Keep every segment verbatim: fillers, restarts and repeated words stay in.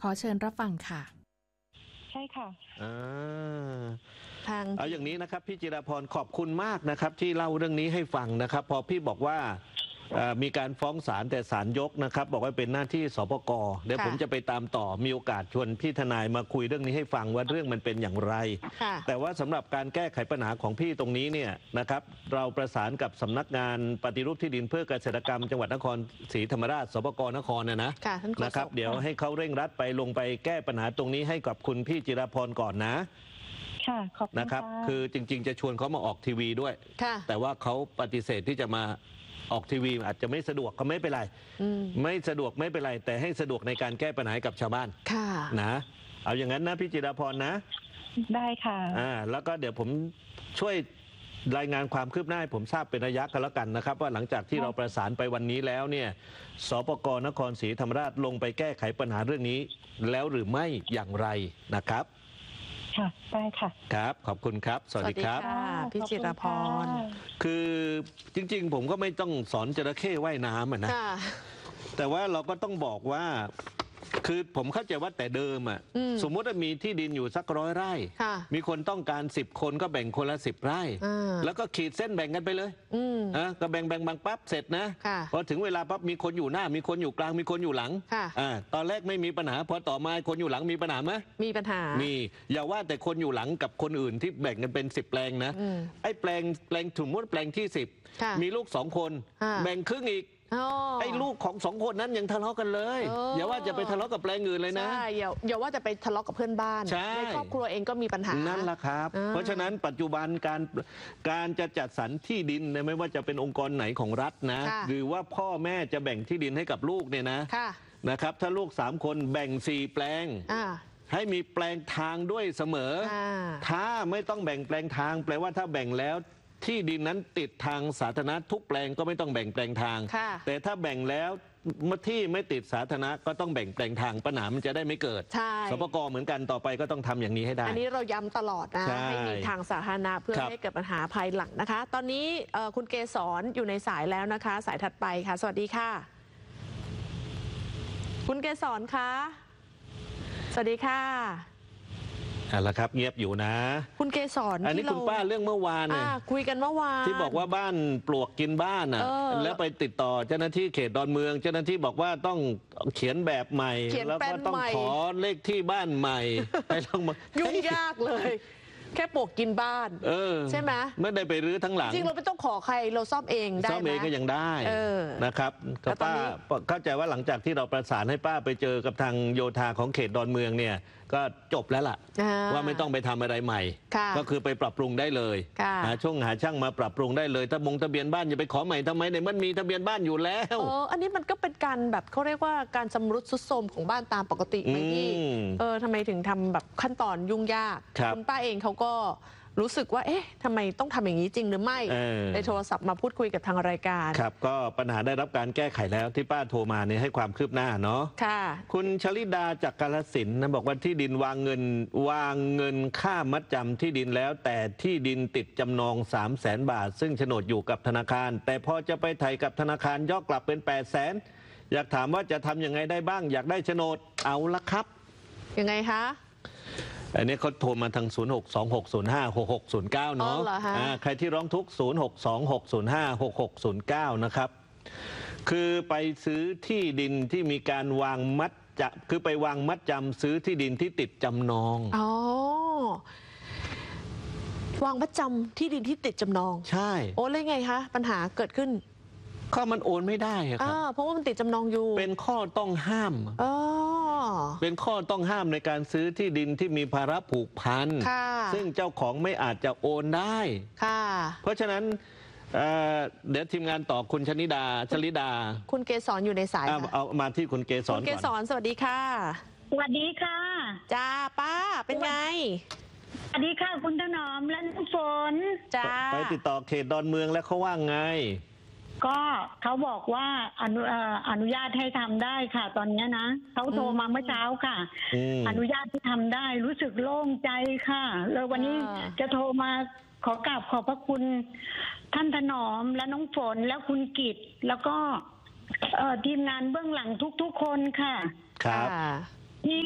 ขอเชิญรับฟังค่ะใช่ค่ะอ่าทางเอาอย่างนี้นะครับพี่จิราพรขอบคุณมากนะครับที่เล่าเรื่องนี้ให้ฟังนะครับพอพี่บอกว่ามีการฟ้องศาลแต่ศาลยกนะครับบอกว่าเป็นหน้าที่สปก.เดี๋ยวผมจะไปตามต่อมีโอกาสชวนพี่ทนายมาคุยเรื่องนี้ให้ฟังว่าเรื่องมันเป็นอย่างไรแต่ว่าสำหรับการแก้ไขปัญหาของพี่ตรงนี้เนี่ยนะครับเราประสานกับสำนักงานปฏิรูปที่ดินเพื่อเกษตรกรรมจังหวัดนครศรีธรรมราชสปก.นครนะนะนะครับเดี๋ยวให้เขาเร่งรัดไปลงไปแก้ปัญหาตรงนี้ให้กับคุณพี่จิราพรก่อนนะค่ะขอบคุณนะครับคือจริงๆจะชวนเขามาออกทีวีด้วยแต่ว่าเขาปฏิเสธที่จะมาออกทีวีอาจจะไม่สะดวกก็ไม่เป็นไรไม่สะดวกไม่เป็นไรแต่ให้สะดวกในการแก้ปัญหากับชาวบ้านนะเอาอย่างนั้นนะพี่จิราพรนะได้ค่ะอ่าแล้วก็เดี๋ยวผมช่วยรายงานความคืบหน้าให้ผมทราบเป็นระยะกันแล้วกันนะครับว่าหลังจากที่เราประสานไปวันนี้แล้วเนี่ยสปก.นครศรีธรรมราชลงไปแก้ไขปัญหาเรื่องนี้แล้วหรือไม่อย่างไรนะครับค่ะได้ค่ะครับขอบคุณครับสวัสดีครับพี่จิราพรคือจริงๆผมก็ไม่ต้องสอนจระเข้ว่ายน้ำนะแต่ว่าเราก็ต้องบอกว่าคือผมเข้าใจว่าแต่เดิมอ่ะสมมติว่ามีที่ดินอยู่สักร้อยไร่มีคนต้องการสิบคนก็แบ่งคนละสิบไร่แล้วก็ขีดเส้นแบ่งกันไปเลยอ่ะก็แบ่งแบ่งบางปั๊บเสร็จนะพอถึงเวลาปั๊บมีคนอยู่หน้ามีคนอยู่กลางมีคนอยู่หลังอ่าตอนแรกไม่มีปัญหาพอต่อมาคนอยู่หลังมีปัญหาไหมมีปัญหามีอย่าว่าแต่คนอยู่หลังกับคนอื่นที่แบ่งกันเป็นสิบแปลงนะไอ้แปลงแปลงสมมติแปลงที่สิบมีลูกสองคนแบ่งครึ่งอีกไอ้ลูกของสองคนนั้นยังทะเลาะกันเลยอย่าว่าจะไปทะเลาะกับแปลงอื่นเลยนะใช่อย่าอย่าว่าจะไปทะเลาะกับเพื่อนบ้านในครอบครัวเองก็มีปัญหานั่นแหละครับเพราะฉะนั้นปัจจุบันการการจะจัดสรรที่ดินไม่ว่าจะเป็นองค์กรไหนของรัฐนะหรือว่าพ่อแม่จะแบ่งที่ดินให้กับลูกเนี่ยนะนะครับถ้าลูกสามคนแบ่งสี่แปลงให้มีแปลงทางด้วยเสมอถ้าไม่ต้องแบ่งแปลงทางแปลว่าถ้าแบ่งแล้วที่ดินนั้นติดทางสาธารณะทุกแปลงก็ไม่ต้องแบ่งแปลงทางแต่ถ้าแบ่งแล้วที่ไม่ติดสาธารณะก็ต้องแบ่งแปลงทางปัญหามันจะได้ไม่เกิดสปก.เหมือนกันต่อไปก็ต้องทำอย่างนี้ให้ได้อันนี้เราย้ำตลอดนะให้มีทางสาธารณะเพื่อไม่ให้เกิดปัญหาภายหลังนะคะตอนนี้คุณเกษรอยู่ในสายแล้วนะคะสายถัดไปค่ะสวัสดีค่ะคุณเกษรคะสวัสดีค่ะอ่ะแล้วครับเงียบอยู่นะคุณเกษรอันนี้คุณป้าเรื่องเมื่อวานเนี่ยคุยกันเมื่อวานที่บอกว่าบ้านปลวกกินบ้านอ่ะแล้วไปติดต่อเจ้าหน้าที่เขตดอนเมืองเจ้าหน้าที่บอกว่าต้องเขียนแบบใหม่แล้วก็ต้องขอเลขที่บ้านใหม่ให้ลองมายุ่งยากเลยแค่ปลวกกินบ้านใช่ไหมไม่ได้ไปรื้อทั้งหลังจริงเราไม่ต้องขอใครเราซ่อมเองได้ซ่อมเองก็ยังได้นะครับก็ป้าเข้าใจว่าหลังจากที่เราประสานให้ป้าไปเจอกับทางโยธาของเขตดอนเมืองเนี่ยก็จบแล้วล่ะว่าไม่ต้องไปทำอะไรใหม่ก็คือไปปรับปรุงได้เลยหาช่วงหาช่างมาปรับปรุงได้เลยถ้ามงทะเบียนบ้านอย่าไปขอใหม่ทำไมเนี่ยมันมีทะเบียนบ้านอยู่แล้วเอออันนี้มันก็เป็นการแบบเขาเรียกว่าการชำรุดทรุดโทรมของบ้านตามปกติไหมพี่เออทำไมถึงทำแบบขั้นตอนยุ่งยากคุณป้าเองเขาก็รู้สึกว่าเอ๊ะทำไมต้องทำอย่างนี้จริงหรือไม่ได้โทรศัพท์มาพูดคุยกับทางรายการครับก็ปัญหาได้รับการแก้ไขแล้วที่ป้าโทรมาเนี่ยให้ความคืบหน้าเนาะค่ะคุณชลิดาจากกาฬสินธุ์นะบอกว่าที่ดินวางเงินวางเงินค่ามัดจำที่ดินแล้วแต่ที่ดินติดจำนอง สามแสน บาทซึ่งโฉนดอยู่กับธนาคารแต่พอจะไปไถ่กับธนาคารย่อกลับเป็น แปดแสน อยากถามว่าจะทำยังไงได้บ้างอยากได้โฉนดเอาละครับยังไงคะอันนี้เขาโทรมาทาง ศูนย์ หก สอง หก ศูนย์ ห้า หก หก ศูนย์ เก้า เนาะใครที่ร้องทุกข์ ศูนย์ หก สอง หก ศูนย์ ห้า หก หก ศูนย์ เก้า นะครับคือไปซื้อที่ดินที่มีการวางมัดจะคือไปวางมัดจำซื้อที่ดินที่ติดจำนองอ๋อวางมัดจำที่ดินที่ติดจำนองใช่โอ้เลยไงคะปัญหาเกิดขึ้นก็มันโอนไม่ได้ครับเพราะว่ามันติดจำนองอยู่เป็นข้อต้องห้ามเป็นข้อต้องห้ามในการซื้อที่ดินที่มีภาระผูกพันซึ่งเจ้าของไม่อาจจะโอนได้เพราะฉะนั้นเดี๋ยวทีมงานต่อคุณชนิดาชลิดาคุณเกษรอยู่ในสายเอามาที่คุณเกษรคุณเกษรสวัสดีค่ะสวัสดีค่ะจ้าป้าเป็นไงสวัสดีค่ะคุณถนอมและน้องฝนจ้าไปติดต่อเขตดอนเมืองแล้วเขาว่าไงก็เขาบอกว่าอนุอนุญาตให้ทำได้ค่ะตอนนี้นะเขาโทรมาเมื่อเช้าค่ะอนุญาตให้ทำได้รู้สึกโล่งใจค่ะเลยวันนี้จะโทรมาขอกราบขอบพระคุณท่านถนอมและน้องฝนและคุณกิตแล้วก็ทีมงานเบื้องหลังทุกๆคนค่ะครับที่ให้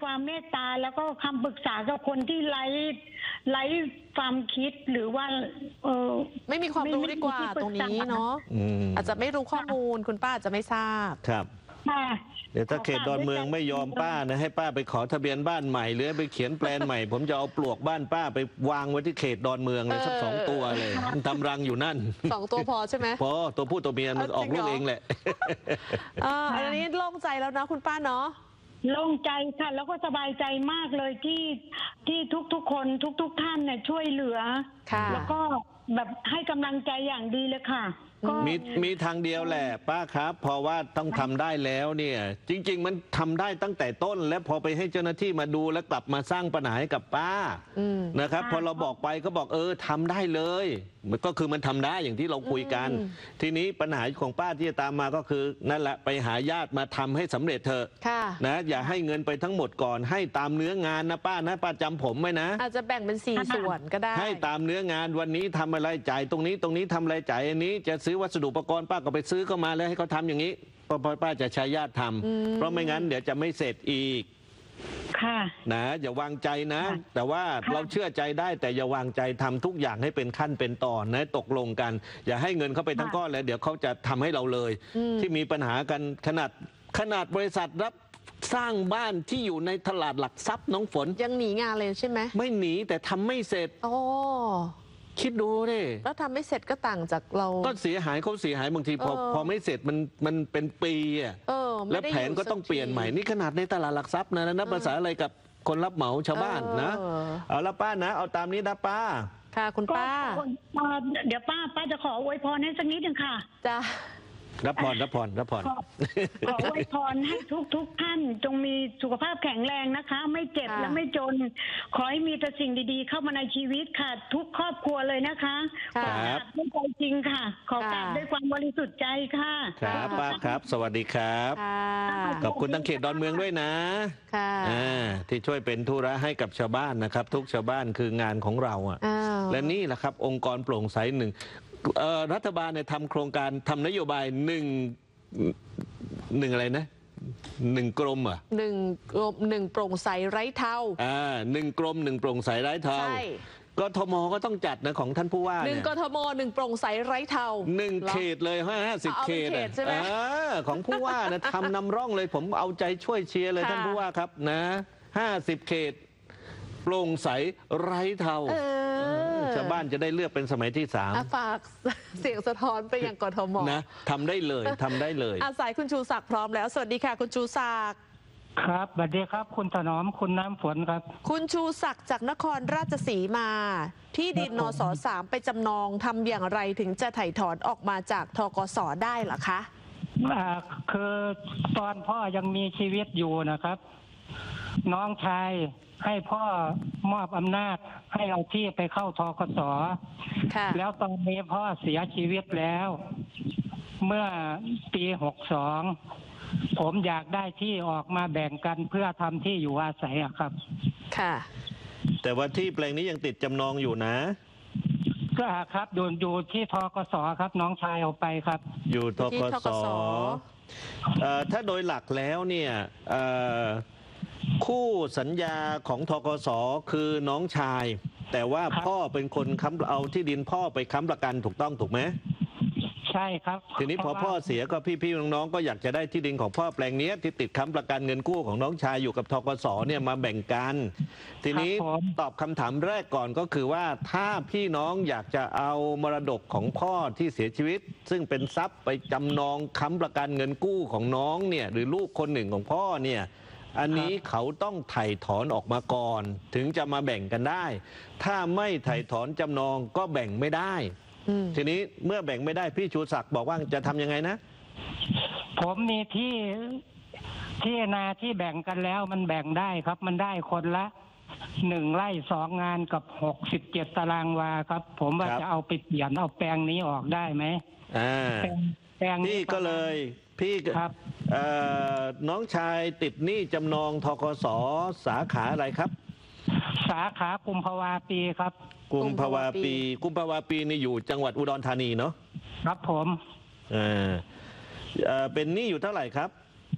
ความเมตตาแล้วก็คำปรึกษากับคนที่ไร้ไร้ความคิดหรือว่าเออไม่มีความรู้ดีกว่าไม่มีที่ปรึกษาตรงนี้เนาะอืมอาจจะไม่รู้ข้อมูลคุณป้าอาจจะไม่ทราบครับค่ะเดี๋ยวถ้าเขตดอนเมืองไม่ยอมป้านะให้ป้าไปขอทะเบียนบ้านใหม่หรือไปเขียนแปลนใหม่ ผมจะเอาปลวกบ้านป้าไปวางไว้ที่เขตดอนเมืองเลยสักเออสองตัวเลยมันทำรังอยู่นั่นสองตัวพอใช่ไหมพอตัวผู้ตัวเมียมันเอาอจริอกงเหรอลูกเองแหละอ่าอันนี้โล่งใจแล้วนะคุณป้าเนาะโล่งใจค่ะ แล้วก็สบายใจมากเลยที่ที่ทุกๆคนทุกๆท่านเนี่ยช่วยเหลือค่ะแล้วก็แบบให้กำลังใจอย่างดีเลยค่ะก็มีมีทางเดียวแหละป้าครับเพราะว่าต้องทำได้แล้วเนี่ยจริง ๆ มันทำได้ตั้งแต่ต้น แล้วพอไปให้เจ้าหน้าที่มาดูแล้วกลับมาสร้างปัญหาให้กับป้าอืมนะครับพอเราบอกไปก็บอกเออทำได้เลยมันก็คือมันทำได้อย่างที่เราคุยกันอืมทีนี้ปัญหาของป้าที่จะตามมาก็คือนั่นแหละไปหาญาติมาทำให้สำเร็จเถอะค่ะนะอย่าให้เงินไปทั้งหมดก่อนให้ตามเนื้องานนะป้านะป้าจำผมไว้นะอาจจะแบ่งเป็นสี่ส่วนก็ได้ให้ตามเนื้องานวันนี้ทำอะไรจ่ายตรงนี้ตรงนี้ทำอะไรจ่ายอันนี้จะซื้อวัสดุอุปกรณ์ป้าก็ไปซื้อเข้ามาแล้วให้เขาทำอย่างนี้เพราะป้าจะใช้ญาติทำเพราะไม่งั้นเดี๋ยวจะไม่เสร็จอีกค่ะนะอย่าวางใจนะค่ะแต่ว่าค่ะเราเชื่อใจได้แต่อย่าวางใจทำทุกอย่างให้เป็นขั้นเป็นตอนนะตกลงกัน อย่าให้เงินเขาไปทั้งก้อนเลยเดี๋ยวเขาจะทำให้เราเลย ที่มีปัญหากันขนาดขนาดบริษัทรับสร้างบ้านที่อยู่ในตลาดหลักทรัพย์น้องฝนยังหนีงานเลยใช่ไหมไม่หนีแต่ทำไม่เสร็จโอ้คิดดูดิแล้วทำไม่เสร็จก็ต่างจากเราก็เสียหายเขาเสียหายบางทีพอเออพอไม่เสร็จมันมันเป็นปีอ่ะเออไม่แล้วได้แผนก็ต้องเปลี่ยนใหม่นี่ขนาดในตลาดหลักทรัพย์นะนับภาษาอะไรกับคนรับเหมาชาวบ้านนะเออเอาละป้านะ เอาตามนี้นะป้าค่ะคุณก็ป้าเอ่อเดี๋ยวป้าป้าจะขออวยพรให้สักนิดหนึ่งค่ะจ้ารับพรรับพรรับพรขอขออวยพรให้ทุกทุกท่านจงมีสุขภาพแข็งแรงนะคะ ไม่เจ็บค่ะและไม่จน ขอให้มีแต่สิ่งดีๆ เข้ามาในชีวิตค่ะ ทุกครอบครัวเลยนะคะขอกราบด้วยใจจริงค่ะ ขอกราบด้วยความบริสุทธิ์ใจค่ะครับป้าครับ สวัสดีครับค่ะขอบคุณทางเขตดอนเมืองด้วยนะค่ะอ่าที่ช่วยเป็นธุระให้กับชาวบ้านนะครับ ทุกชาวบ้านคืองานของเราอ่ะอ้าวและนี่แหละครับ องค์กรโปร่งใสหนึ่งเอ่อรัฐบาลเนี่ยทำโครงการทำนโยบายหนึ่งหนึ่งอะไรนะหนึ่งกรมเหรอ่ะหนึ่งกรมหนึ่งโปร่งใสไร้เทาอ่าหนึ่งกรมหนึ่งโปร่งใสไร้เทาใช่กทมก็ต้องจัดนะของท่านผู้ว่าหนึ่งเนี่ยกทมหนึ่งโปร่งใสไร้เทาหนึ่งหรอเขตเลยห้าห้าสิบเอาเขเป็นตเขตใช่ไหมอ่าของผู้ว่านะทำนำร่องเลยผมเอาใจช่วยเชียร์เลยค่ะท่านผู้ว่าครับนะห้าสิบเขตโปร่งใสไร้เทาเออชาวบ้านจะได้เลือกเป็นสมัยที่สามอ่ะฝาก เสียงสะท้อนไปยังกทมนะทำได้เลยทำได้เลยอาสายคุณชูศักดิ์พร้อมแล้ว สวัสดีค่ะ คุณชูศักดิ์ครับสวัสดีครับ คุณถนอมคุณน้ำฝนครับคุณชูศักดิ์จากนครราชสีมา ที่ดินนสสามไปจำนองทำอย่างไรถึงจะไถ่ถอนออกมาจากทกสได้เหรอคะอ่าคือตอนพ่อยังมีชีวิตอยู่นะครับ น้องชายให้พ่อมอบอำนาจให้เอาที่ไปเข้าทกสค่ะแล้วตอนนี้พ่อเสียชีวิตแล้ว เมื่อปีหกสองผมอยากได้ที่ออกมาแบ่งกันเพื่อทำที่อยู่อาศัยอะครับค่ะแต่ว่าที่แปลงนี้ยังติดจำนองอยู่นะก็ครับอยู่อยู่ที่ทกสครับ น้องชายเอาไปครับอยู่ทที่กธกสสเอ่อถ้าโดยหลักแล้วเนี่ยเอ่อคู่สัญญาของทกสคือน้องชาย แต่ว่าครับพ่อเป็นคนค้ำเอาที่ดินพ่อไปค้ำประกันถูกต้องถูกไหมใช่ครับทีนี้พอพ่อเสียก็พี่ๆน้องๆก็อยากจะได้ที่ดินของพ่อแปลงเนี้ยที่ติดค้ำประกันเงินกู้ของน้องชายอยู่กับทกสเนี่ยมาแบ่งกัน ทีนี้ครับผมตอบคำถามแรกก่อนก็คือว่าถ้าพี่น้องอยากจะเอามรดกของพ่อที่เสียชีวิต ซึ่งเป็นทรัพย์ไปจำนองค้ำประกันเงินกู้ของน้องเนี่ยหรือลูกคนหนึ่งของพ่อเนี่ยอันนี้เขาต้องไถ่ถอนออกมาก่อน ถึงจะมาแบ่งกันได้ ถ้าไม่ไถ่ถอนจำนองก็แบ่งไม่ได้อืมทีนี้เมื่อแบ่งไม่ได้พี่ชูศักดิ์บอกว่าจะทำยังไงนะผมมีที่ที่นาที่แบ่งกันแล้วมันแบ่งได้ครับ มันได้คนละหนึ่งไร่สองงานกับหกสิบเจ็ดตารางวาครับ ผมว่าครับจะเอาไปเปลี่ยนเอาแปลงนี้ออกได้ไหมอ่าแปลงแปลงนี้พี่ก็เลยพี่ก็ครับเอ่อน้องชายติดหนี้จำนองทกสสาขาอะไรครับสาขากุมภาวาปีครับกุมภาวาปี กุมภาวาปีนี่อยู่จังหวัดอุดรธานีเนาะครับผมอ่าเอ่อเป็นหนี้อยู่เท่าไหร่ครับ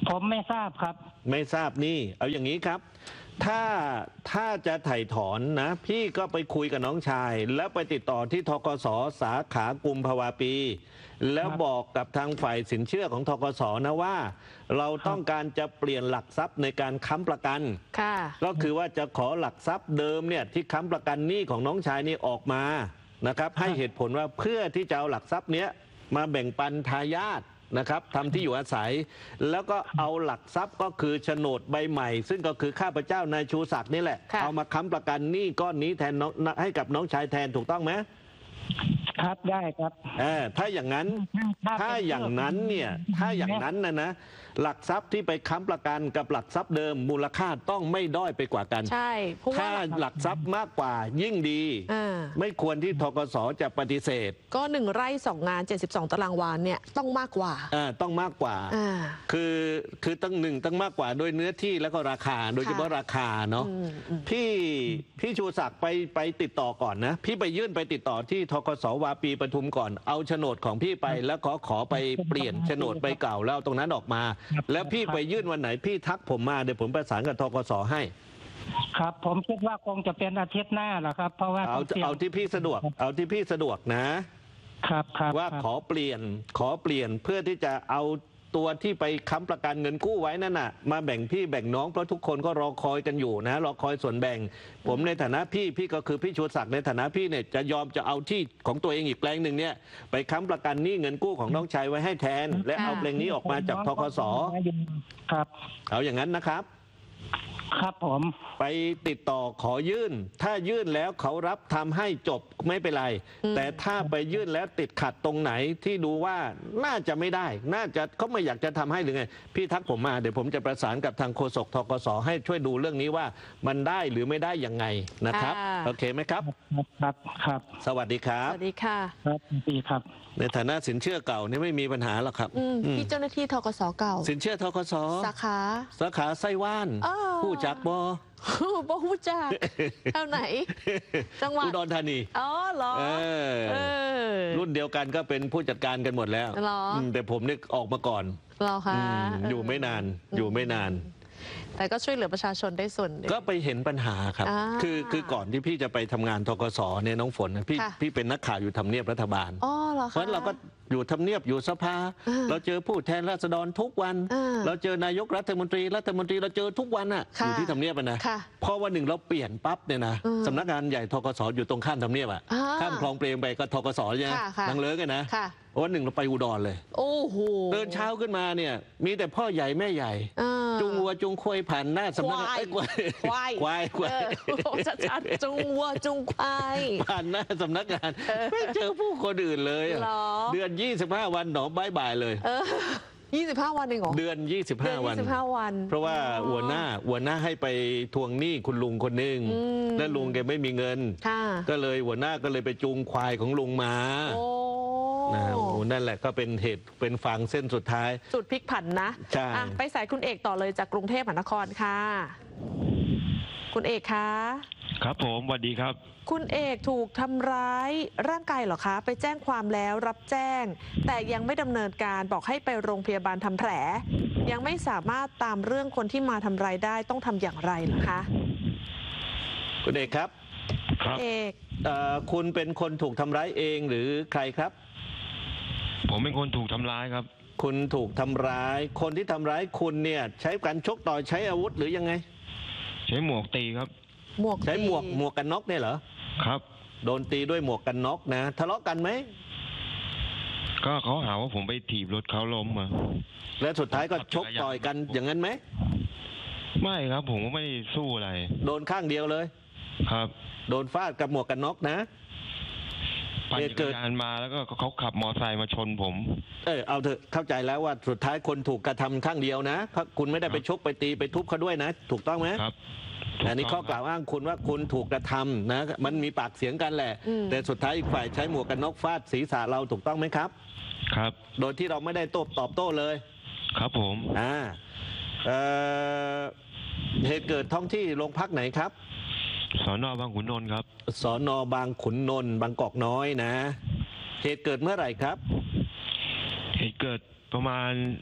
ผมไม่ทราบครับไม่ทราบนี่เอาอย่างนี้ครับ ถ้าถ้าจะไถ่ถอนนะพี่ก็ไปคุยกับน้องชาย แล้วไปติดต่อที่ธกส.สาขากุมภาวาปี แล้วบอกกับทางฝ่ายสินเชื่อของธกส.นะว่า เราต้องการจะเปลี่ยนหลักทรัพย์ในการค้ำประกันค่ะก็คือว่าจะขอหลักทรัพย์เดิมเนี่ยที่ค้ำประกันหนี้ของน้องชายนี่ออกมานะครับให้เหตุผลว่าเพื่อที่จะเอาหลักทรัพย์เนี้ยมาแบ่งปันทายาทนะครับทำที่อยู่อาศัย แล้วก็เอาหลักทรัพย์ก็คือโฉนดใบใหม่ ซึ่งก็คือข้าพเจ้านายชูศักดิ์นี่แหละเอามาค้ำประกันหนี้ก้อนนี้แทนน้องให้กับน้องชายแทนถูกต้องไหมครับได้ครับเออถ้าอย่างนั้นถ้าอย่างนั้นเนี่ยถ้าอย่างนั้นนะนะหลักทรัพย์ที่ไปค้ำประกันกับหลักทรัพย์เดิมมูลค่าต้องไม่ด้อยไปกว่ากันใช่ถ้าหลักทรัพย์มากกว่ายิ่งดีไม่ควรที่ธกส.จะปฏิเสธก็หนึ่งไร่สองงานเจ็ดสิบสองตารางวาเนี่ยต้องมากกว่าอ่าต้องมากกว่าคือคือตั้งหนึ่งตั้งมากกว่าโดยเนื้อที่แล้วก็ราคาโดยเฉพาะราคาเนาะพี่พี่ชูศักดิ์ไปไปติดต่อก่อนนะพี่ไปยื่นไปติดต่อที่ธกส.วาปีปทุมก่อนเอาโฉนดของพี่ไปแล้วขอขอไปเปลี่ยนโฉนดใบเก่าแล้วตรงนั้นออกมาแล้วพี่ไปยื่นวันไหนพี่ทักผมมาเดี๋ยวผมประสานกับธกส.ให้ครับผมคิดว่าคงจะเป็นอาทิตย์หน้าแหละครับเพราะว่าเอาเอาที่พี่สะดวกเอาที่พี่สะดวกนะครับครับว่าขอเปลี่ยนขอเปลี่ยนเพื่อที่จะเอาตัวที่ไปค้ำประกันเงินกู้ไว้นั่นน่ะมาแบ่งพี่แบ่งน้องเพราะทุกคนก็รอคอยกันอยู่นะรอคอยส่วนแบ่งผมในฐานะพี่พี่ก็คือพี่ชูศักดิ์ในฐานะพี่เนี่ยจะยอมจะเอาที่ของตัวเองอีกแปลงหนึ่งเนี่ยไปค้ำประกันหนี้เงินกู้ของน้องชายไว้ให้แทนและเอาแปลงนี้ออกมาจากธกส. ครับเอาอย่างนั้นนะครับครับผมไปติดต่อขอยื่นถ้ายื่นแล้วเขารับทำให้จบไม่เป็นไรแต่ถ้าไปยื่นแล้วติดขัดตรงไหนที่ดูว่าน่าจะไม่ได้น่าจะเขาไม่อยากจะทำให้หรือไงพี่ทักผมมาเดี๋ยวผมจะประสานกับทางโฆษกธกส.ให้ช่วยดูเรื่องนี้ว่ามันได้หรือไม่ได้ยังไงนะครับโอเคไหมครับครับครับสวัสดีครับสวัสดีค่ะครับดีครับในฐานะสินเชื่อเก่านี่ไม่มีปัญหาหรอกครับพี่เจ้าหน้าที่ธกส.เก่าสินเชื่อธกส. สาขาสาขาไส้ว่านผู้จักบอบ่ฮู้จักเท่าไหนจังหวัดอุดรธานีอ๋อเหรอรุ่นเดียวกันก็เป็นผู้จัดการกันหมดแล้วแต่ผมนี่ออกมาก่อนเหรอคะอยู่ไม่นานอยู่ไม่นานแต่ก็ช่วยเหลือประชาชนได้ส่วนหนึ่งก็ไปเห็นปัญหาครับคือคือก่อนที่พี่จะไปทำงานธกส.เนี่ยน้องฝนพี่พี่เป็นนักข่าวอยู่ทำเนียบรัฐบาลอ๋อเหรอคะเพราะเราก็อยู่ทำเนียบอยู่สภาเราเจอผู้แทนราษฎรทุกวันเราเจอนายกรัฐมนตรีรัฐมนตรีเราเจอทุกวันอ่ะอยู่ที่ทำเนียบนะพอวันหนึ่งเราเปลี่ยนปั๊บเนี่ยนะสำนักงานใหญ่ธกส.อยู่ตรงข้ามทำเนียบอ่ะข้ามคลองเปรมไปก็ธกส.ใช่ไหมนังเลิกกันนะวันหนึ่งเราไปอุดรเลยโอ้โหเดินเช้าขึ้นมาเนี่ยมีแต่พ่อใหญ่แม่ใหญ่จุงวัวจุงควายผ่านหน้าสำนักงานควายควายควายควายชัดๆจุงวัวจุงควายผ่านหน้าสำนักงานไม่เจอผู้คนอื่นเลยเดือนยี่สิบห้าวันหนอบ่ายบ่ายเลยยี่สิบห้าวันเองเหรอเดือนยี่สิบห้าวันเพราะว่าหัวหน้าหัวหน้าให้ไปทวงหนี้คุณลุงคนหนึ่งแล้วลุงแกไม่มีเงินก็เลยหัวหน้าก็เลยไปจูงควายของลุงมานะโอ้นั่นแหละก็เป็นเหตุเป็นฟางเส้นสุดท้ายจุดพลิกผันนะใช่ไปสายคุณเอกต่อเลยจากกรุงเทพมหานครค่ะคุณเอกคะครับผมสวัสดีครับคุณเอกถูกทำร้ายร่างกายเหรอคะไปแจ้งความแล้วรับแจ้งแต่ยังไม่ดำเนินการบอกให้ไปโรงพยาบาลทำแผลยังไม่สามารถตามเรื่องคนที่มาทำร้ายได้ต้องทำอย่างไรเหรอคะคุณเอกครับครับเอกคุณเป็นคนถูกทำร้ายเองหรือใครครับผมเป็นคนถูกทำร้ายครับคุณถูกทำร้ายคนที่ทำร้ายคุณเนี่ยใช้การชกต่อยใช้อาวุธหรือยังไงใช้หมวกตีครับหมวกใช้หมวกหมวกกันน็อกเนี่ยเหรอครับโดนตีด้วยหมวกกันน็อกนะทะเลาะกันไหมก็เขาหาว่าผมไปถีบรถเขาล้มมาแล้วสุดท้ายก็ชกต่อยกันอย่างนั้นไหมไม่ครับผมก็ไม่ได้สู้อะไรโดนข้างเดียวเลยครับโดนฟาดกับหมวกกันน็อกนะปั่นจักรยานมาแล้วก็เขาขับมอเตอร์ไซค์มาชนผมเออเอาเถอะเข้าใจแล้วว่าสุดท้ายคนถูกกระทำข้างเดียวนะคุณไม่ได้ไปชกไปตีไปทุบเขาด้วยนะถูกต้องไหมครับอันนี้ข้อกล่าวอ้างคุณว่าคุณถูกกระทำนะมันมีปากเสียงกันแหละแต่สุดท้ายอีกฝ่ายใช้หมวกกันน็อกฟาดศีรษะเราถูกต้องไหมครับครับโดยที่เราไม่ได้โต้ตอบโต้เลยครับผมอ่าเอ่อเหตุเกิดท้องที่โรงพักไหนครับสน.บางขุนนนท์ครับสน.บางขุนนนท์บางกอกน้อยนะเหตุเกิดเมื่อไหร่ครับเหตุเกิดประมาณ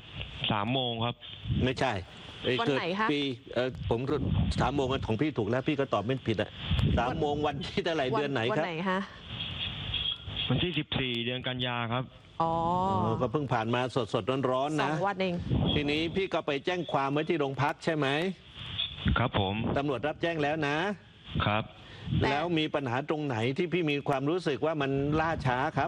สามโมงครับไม่ใช่เอ้ยวันเกิดไหนคะปีเออผมสามโมงของพี่ถูกแล้วพี่ก็ตอบไม่ผิดอะสามโมงวันที่เท่าไหร่เดือนไหนวัครับไหนคะวันที่สิบสี่เดือนกันยาครับอ๋อเออก็เพิ่งผ่านมาสดสดร้อนร้อนๆสอนะงวันเองทีนี้พี่ก็ไปแจ้งความไว้ที่โรงพักใช่ไหมครับผมตำรวจรับแจ้งแล้วนะครับแต่แล้วมีปัญหาตรงไหนที่พี่มีความรู้สึกว่ามันล่าช้าครับ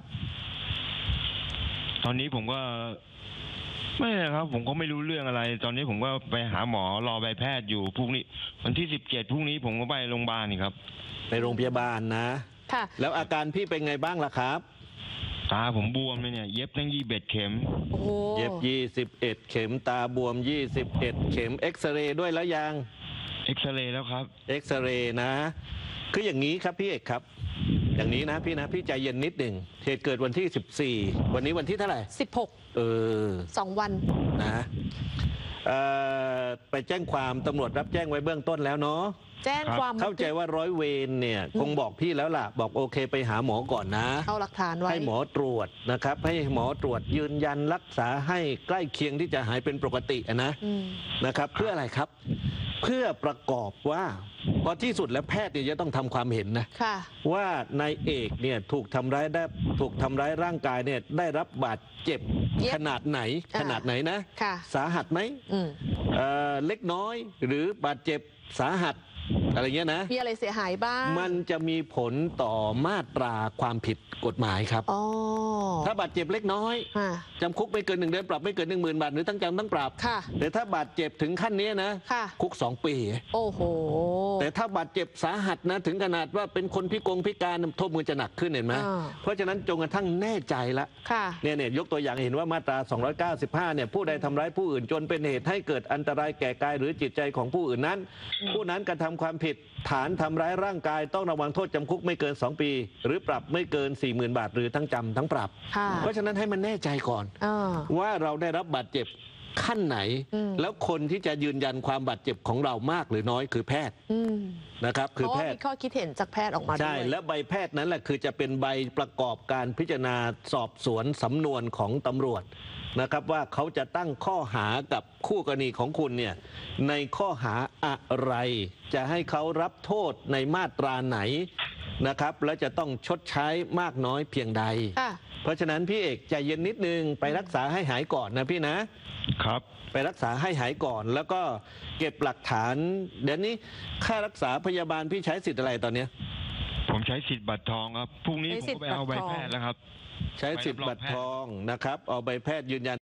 ตอนนี้ผมก็ไม่นะครับ ผมก็ไม่รู้เรื่องอะไร ตอนนี้ผมก็ไปหาหมอรอใบแพทย์อยู่พรุ่งนี้ วันที่สิบเจ็ดพรุ่งนี้ผมก็ไปโรงพยาบาลนี่ครับไปโรงพยาบาลนะค่ะแล้วอาการพี่เป็นไงบ้างล่ะครับตาผมบวมเลยเนี่ยเย็บตั้งยี่สิบเอ็ดเข็มโอ้โหเย็บยี่สิบเอ็ดเข็มตาบวมยี่สิบเอ็ดเข็มเอ็กซเรย์ด้วยแล้วยังเอ็กซเรย์แล้วครับเอ็กซเรย์นะ คืออย่างนี้ครับพี่เอกครับ อย่างนี้นะพี่นะพี่ใจเย็นนิดหนึ่งเหตุเกิดวันที่สิบสี่วันนี้วันที่เท่าไหร่สิบหกเออสองวันนะเอ่อไปแจ้งความตำรวจรับแจ้งไว้เบื้องต้นแล้วเนาะแจ้งครับความเข้าใจว่าร้อยเวรเนี่ยคงบอกพี่แล้วล่ะ บอกโอเคไปหาหมอก่อนนะเอาหลักฐานไว้ให้หมอตรวจนะครับ ให้หมอตรวจยืนยันรักษาให้ใกล้เคียงที่จะหายเป็นปกติอะนะอืมนะครับ เพื่ออะไรครับ เพื่อประกอบว่าพอที่สุดแล้วแพทย์เนี่ยจะต้องทำความเห็นนะค่ะว่านายเอกเนี่ยถูกทำร้ายได้ถูกทำร้ายร่างกายเนี่ยได้รับบาดเจ็บเย็บขนาดไหนอ่าขนาดไหนนะค่ะสาหัสไหมอืมเอ่อเล็กน้อยหรือบาดเจ็บสาหัสอะไรเงี้ยนะมีอะไรเสียหายบ้างมันจะมีผลต่อมาตราความผิดกฎหมายครับอ๋อถ้าบาดเจ็บเล็กน้อยค่ะจำคุกไม่เกินหนึ่งเดือนปรับไม่เกินหนึ่งหมื่นบาทหรือทั้งจำทั้งปรับค่ะแต่ถ้าบาดเจ็บถึงขั้นนี้นะค่ะคุกสองปีโอ้โหแต่ถ้าบาดเจ็บสาหัสนะถึงขนาดว่าเป็นคนพิกงพิการโทษมือจะหนักขึ้นเห็นไหมอ่าเพราะฉะนั้นจงกระทั่งแน่ใจละค่ะเนี่ยเนี่ยยกตัวอย่างเห็นว่ามาตรา สองร้อยเก้าสิบห้า เนี่ยผู้ใดทำร้ายผู้อื่นจนเป็นเหตุให้เกิดอันตรายแก่กายหรือจิตใจของผู้อื่นนั้น ผู้นั้นกระทำความผิดฐานทำร้ายร่างกายต้องระวังโทษจำคุกไม่เกิน สอง ปี หรือปรับไม่เกิน สี่หมื่น บาท หรือทั้งจำทั้งปรับค่ะเพราะฉะนั้นให้มันแน่ใจก่อนอ่าว่าเราได้รับบาดเจ็บขั้นไหนอืมแล้วคนที่จะยืนยันความบาดเจ็บของเรามากหรือน้อยคือแพทย์อืมนะครับเพคือราะแพว่าทมีย์ข้อคิดเห็นจากแพทย์ออกมาด้วยใช่ และใบแพทย์นั้นแหละคือจะเป็นใบประกอบการพิจารณาสอบสวนสำนวนของตำรวจนะครับ ว่าเขาจะตั้งข้อหากับคู่กรณีของคุณเนี่ยในข้อหาอะไร จะให้เขารับโทษในมาตราไหนนะครับ และจะต้องชดใช้มากน้อยเพียงใดค่ะเพราะฉะนั้นพี่เอกใจเย็นนิดนึงไปรักษาให้หายก่อนนะพี่นะครับไปรักษาให้หายก่อน แล้วก็เก็บหลักฐาน เดี๋ยวนี้ค่ารักษาพยาบาลพี่ใช้สิทธิ์อะไรตอนเนี้ยผมใช้สิทธิ์บัตรทองครับ พรุ่งนี้ใช้ผมสิทธิ์ก็ไปเอาใบบัตรทองแพทย์แล้วครับใช้สิทธิ์บัตรทองนะครับ เอาใบแพทย์ยืนยัน